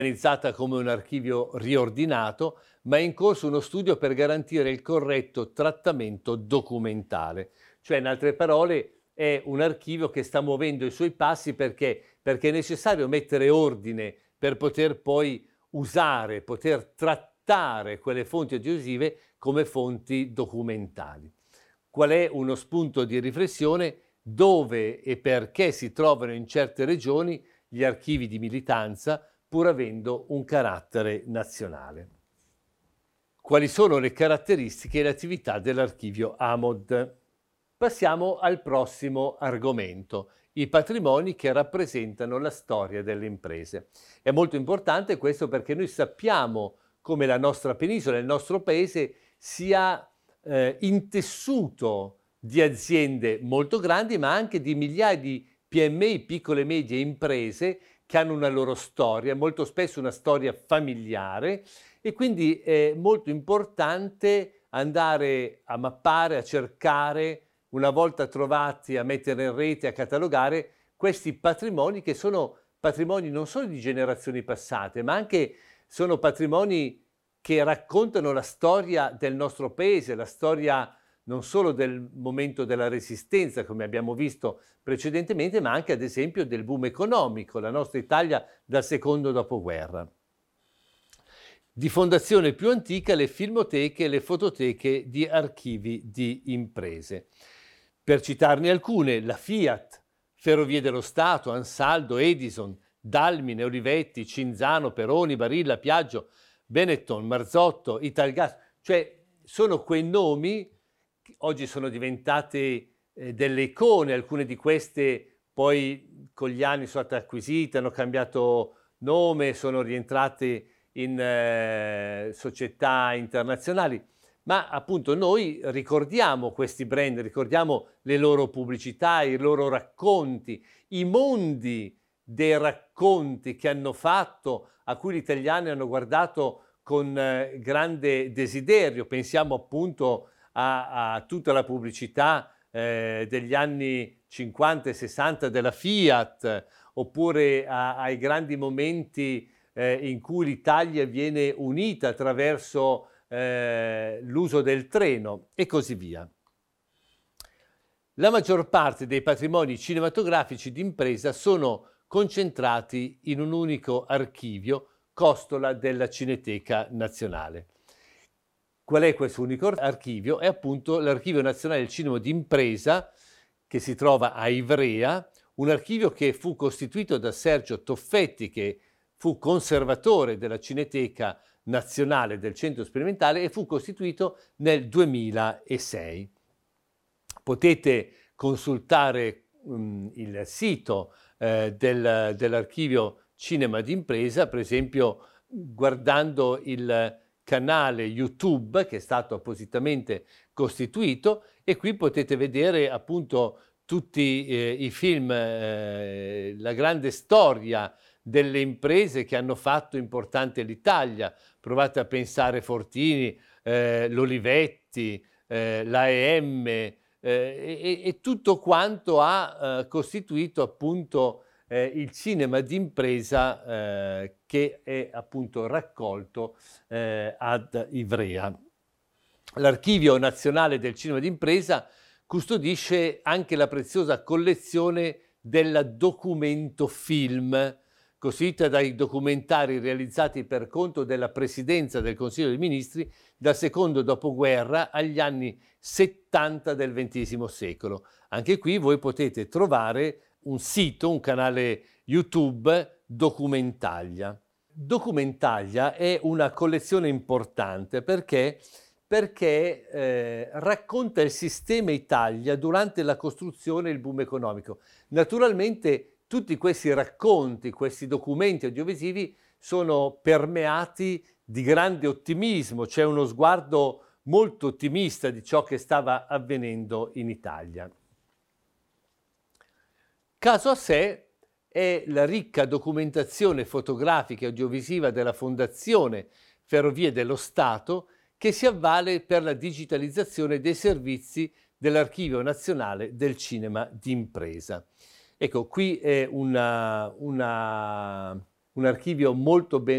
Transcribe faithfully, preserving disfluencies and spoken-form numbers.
organizzata come un archivio riordinato, ma è in corso uno studio per garantire il corretto trattamento documentale. Cioè, in altre parole, è un archivio che sta muovendo i suoi passi perché, perché è necessario mettere ordine per poter poi usare, poter trattare quelle fonti audiovisive come fonti documentali. Qual è uno spunto di riflessione? Dove e perché si trovano in certe regioni gli archivi di militanza, pur avendo un carattere nazionale. Quali sono le caratteristiche e le attività dell'archivio AMOD? Passiamo al prossimo argomento, i patrimoni che rappresentano la storia delle imprese. È molto importante questo perché noi sappiamo come la nostra penisola, il nostro paese sia eh, intessuto di aziende molto grandi, ma anche di migliaia di P M I, piccole e medie imprese, che hanno una loro storia, molto spesso una storia familiare, e quindi è molto importante andare a mappare, a cercare, una volta trovati, a mettere in rete, a catalogare questi patrimoni che sono patrimoni non solo di generazioni passate, ma anche sono patrimoni che raccontano la storia del nostro paese, la storia non solo del momento della Resistenza, come abbiamo visto precedentemente, ma anche ad esempio del boom economico, la nostra Italia dal secondo dopoguerra. Di fondazione più antica le filmoteche e le fototeche di archivi di imprese. Per citarne alcune, la Fiat, Ferrovie dello Stato, Ansaldo, Edison, Dalmine, Olivetti, Cinzano, Peroni, Barilla, Piaggio, Benetton, Marzotto, Italgas, cioè sono quei nomi che oggi sono diventate eh, delle icone, alcune di queste poi con gli anni sono state acquisite, hanno cambiato nome, sono rientrate in eh, società internazionali, ma appunto noi ricordiamo questi brand, ricordiamo le loro pubblicità, i loro racconti, i mondi dei racconti che hanno fatto, a cui gli italiani hanno guardato con eh, grande desiderio. Pensiamo appunto a, a tutta la pubblicità eh, degli anni cinquanta e sessanta della Fiat, oppure a, ai grandi momenti eh, in cui l'Italia viene unita attraverso eh, l'uso del treno e così via. La maggior parte dei patrimoni cinematografici d'impresa sono concentrati in un unico archivio, costola della Cineteca Nazionale. Qual è questo unico archivio? È appunto l'Archivio Nazionale del Cinema d'Impresa, che si trova a Ivrea, un archivio che fu costituito da Sergio Toffetti, che fu conservatore della Cineteca Nazionale del Centro Sperimentale e fu costituito nel duemilasei. Potete consultare um, il sito eh, del, dell'archivio Cinema d'Impresa, per esempio guardando il canale YouTube che è stato appositamente costituito, e qui potete vedere appunto tutti eh, i film, eh, la grande storia delle imprese che hanno fatto importante l'Italia. Provate a pensare Fortini, eh, l'Olivetti, eh, l'A E M eh, e, e tutto quanto ha eh, costituito appunto eh, il cinema d'impresa eh, che è appunto raccolto eh, ad Ivrea. L'Archivio Nazionale del Cinema d'Impresa custodisce anche la preziosa collezione del documento film, costituita dai documentari realizzati per conto della Presidenza del Consiglio dei Ministri dal secondo dopoguerra agli anni settanta del ventesimo secolo. Anche qui voi potete trovare un sito, un canale YouTube, Documentaglia. Documentaglia è una collezione importante perché, perché eh, racconta il sistema Italia durante la costruzione e il boom economico. Naturalmente tutti questi racconti, questi documenti audiovisivi sono permeati di grande ottimismo, c'è uno sguardo molto ottimista di ciò che stava avvenendo in Italia. Caso a sé è la ricca documentazione fotografica e audiovisiva della Fondazione Ferrovie dello Stato, che si avvale per la digitalizzazione dei servizi dell'Archivio Nazionale del Cinema d'Impresa. Ecco, qui è una, una un archivio molto ben